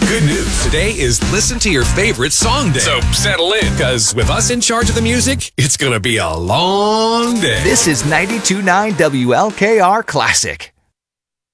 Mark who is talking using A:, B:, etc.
A: Good news. Today is Listen to Your Favorite Song Day. So settle in, because with us in charge of the music, it's going to be a long day.
B: This is 92.9 WLKR Classic.